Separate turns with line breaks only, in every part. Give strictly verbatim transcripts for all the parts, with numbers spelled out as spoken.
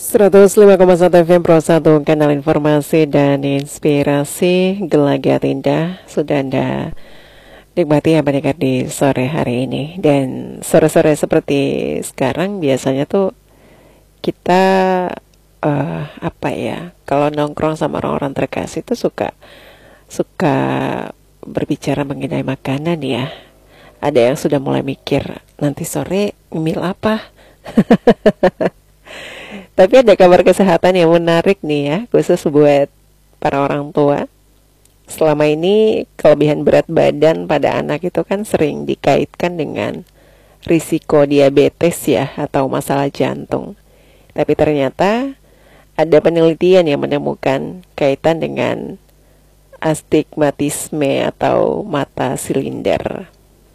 seratus lima koma satu F M Pro satu, kanal informasi dan inspirasi Gelagat Indah. Sudah Anda nikmati ya pendengar di sore hari ini. Dan sore-sore seperti sekarang biasanya tuh kita uh, apa ya, kalau nongkrong sama orang-orang terkasih tuh suka suka berbicara mengenai makanan ya. Ada yang sudah mulai mikir nanti sore ngemil apa. Tapi ada kabar kesehatan yang menarik nih ya, khusus buat para orang tua. Selama ini kelebihan berat badan pada anak itu kan sering dikaitkan dengan risiko diabetes ya, atau masalah jantung. Tapi ternyata ada penelitian yang menemukan kaitan dengan astigmatisme atau mata silinder.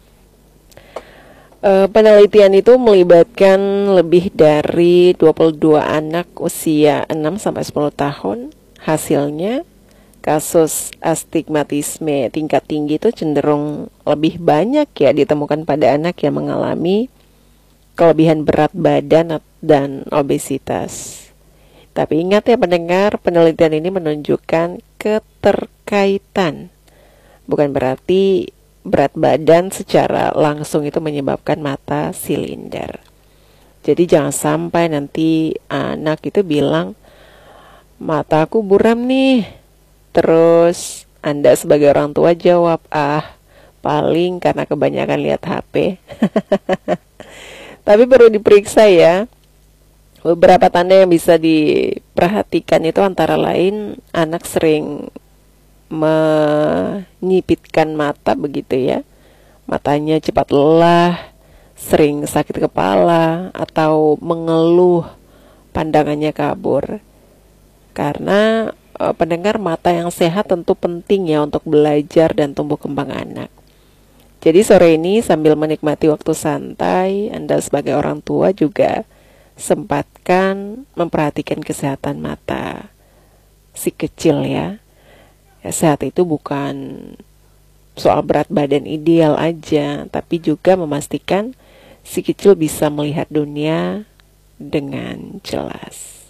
Uh, penelitian itu melibatkan lebih dari dua puluh dua anak usia enam sampai sepuluh tahun. Hasilnya, kasus astigmatisme tingkat tinggi itu cenderung lebih banyak ya ditemukan pada anak yang mengalami kelebihan berat badan dan obesitas. Tapi ingat ya pendengar, penelitian ini menunjukkan keterkaitan. Bukan berarti berat badan secara langsung itu menyebabkan mata silinder. Jadi jangan sampai nanti anak itu bilang, mataku buram nih. Terus Anda sebagai orang tua jawab, ah paling karena kebanyakan lihat H P. Tapi perlu diperiksa ya. Beberapa tanda yang bisa diperhatikan itu antara lain anak sering menyipitkan mata begitu ya, matanya cepat lelah, sering sakit kepala, atau mengeluh pandangannya kabur. Karena e, pendengar, mata yang sehat tentu penting ya untuk belajar dan tumbuh kembang anak. Jadi sore ini sambil menikmati waktu santai, Anda sebagai orang tua juga sempatkan memperhatikan kesehatan mata si kecil ya. Ya, sehat itu bukan soal berat badan ideal aja, tapi juga memastikan si kecil bisa melihat dunia dengan jelas.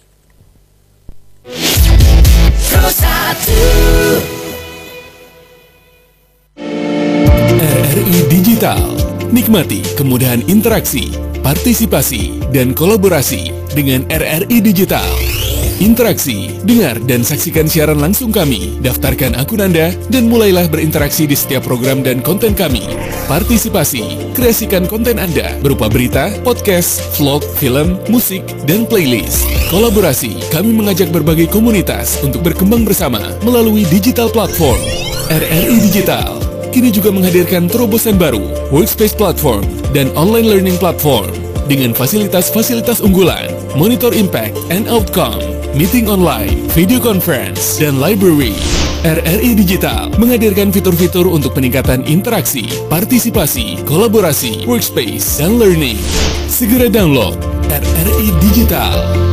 R R I Digital. Nikmati kemudahan interaksi, partisipasi, dan kolaborasi dengan R R I Digital. Interaksi, dengar dan saksikan siaran langsung kami, daftarkan akun Anda, dan mulailah berinteraksi di setiap program dan konten kami. Partisipasi, kreasikan konten Anda berupa berita, podcast, vlog, film, musik, dan playlist. Kolaborasi, kami mengajak berbagai komunitas untuk berkembang bersama melalui digital platform. R R I Digital kini juga menghadirkan terobosan baru, workspace platform, dan online learning platform dengan fasilitas-fasilitas unggulan, monitor impact and outcome, meeting online, video conference, dan library. R R I Digital menghadirkan fitur-fitur untuk peningkatan interaksi, partisipasi, kolaborasi, workspace, dan learning. Segera download R R I Digital.